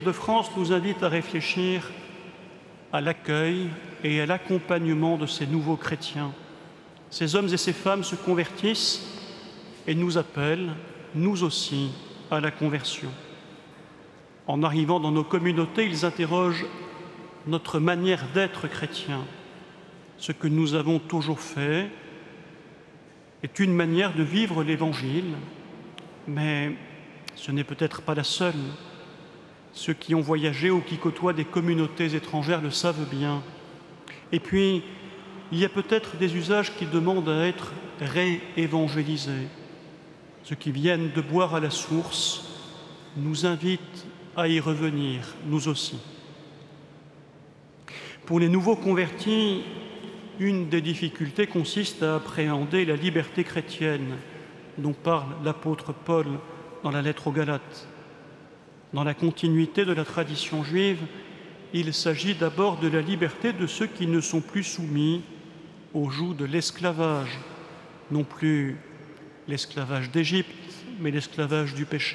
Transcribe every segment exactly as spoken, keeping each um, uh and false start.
de France nous invite à réfléchir à l'accueil et à l'accompagnement de ces nouveaux chrétiens. Ces hommes et ces femmes se convertissent et nous appellent, nous aussi, à la conversion. En arrivant dans nos communautés, ils interrogent notre manière d'être chrétien. Ce que nous avons toujours fait est une manière de vivre l'Évangile, mais ce n'est peut-être pas la seule. Ceux qui ont voyagé ou qui côtoient des communautés étrangères le savent bien. Et puis, il y a peut-être des usages qui demandent à être réévangélisés. Ceux qui viennent de boire à la source nous invitent à y revenir, nous aussi. Pour les nouveaux convertis, une des difficultés consiste à appréhender la liberté chrétienne dont parle l'apôtre Paul dans la lettre aux Galates. Dans la continuité de la tradition juive, il s'agit d'abord de la liberté de ceux qui ne sont plus soumis au joug de l'esclavage, non plus l'esclavage d'Égypte, mais l'esclavage du péché.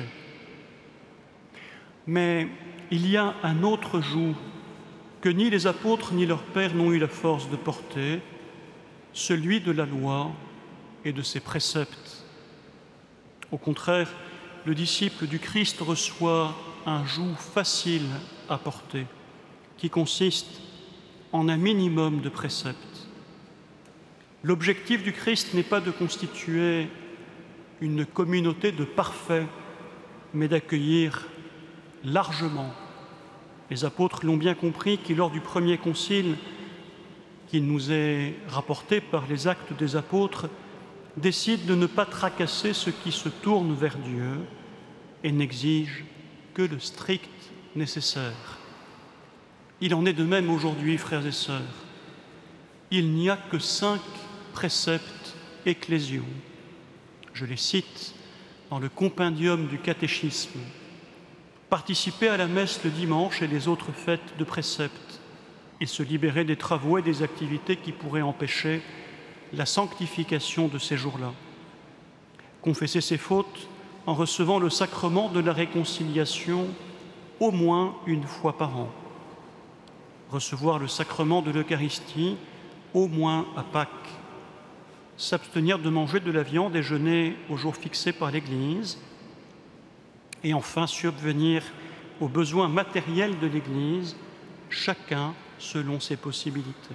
Mais il y a un autre joug que ni les apôtres ni leurs pères n'ont eu la force de porter, celui de la loi et de ses préceptes. Au contraire, le disciple du Christ reçoit un joug facile à porter, qui consiste en un minimum de préceptes. L'objectif du Christ n'est pas de constituer une communauté de parfaits, mais d'accueillir largement. Les apôtres l'ont bien compris qui, lors du premier concile qui nous est rapporté par les Actes des Apôtres, décident de ne pas tracasser ceux qui se tournent vers Dieu et n'exigent que le strict nécessaire. Il en est de même aujourd'hui, frères et sœurs. Il n'y a que cinq préceptes ecclésiaux. Je les cite dans le compendium du catéchisme. Participer à la messe le dimanche et les autres fêtes de préceptes et se libérer des travaux et des activités qui pourraient empêcher la sanctification de ces jours-là. Confesser ses fautes en recevant le sacrement de la réconciliation au moins une fois par an. Recevoir le sacrement de l'Eucharistie au moins à Pâques. S'abstenir de manger de la viande et jeûner au jour fixé par l'Église. Et enfin, subvenir aux besoins matériels de l'Église, chacun selon ses possibilités.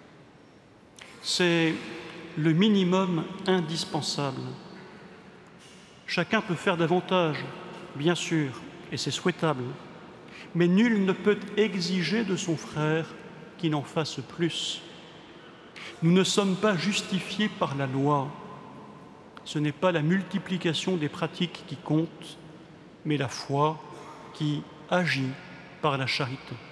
C'est le minimum indispensable. Chacun peut faire davantage, bien sûr, et c'est souhaitable, mais nul ne peut exiger de son frère qu'il en fasse plus. Nous ne sommes pas justifiés par la loi. Ce n'est pas la multiplication des pratiques qui compte, mais la foi qui agit par la charité.